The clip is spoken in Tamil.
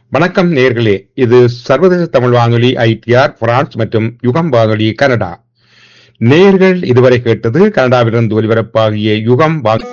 வணக்கம் நேர்களே, இது சர்வதேச தமிழ் வானொலி ஐடிஆர் பிரான்ஸ் மற்றும் யுகம் வானொலி கனடா. நேர்கள் இதுவரை கேட்டது கனடாவிலிருந்து ஒலிபரப்பாகிய யுகம்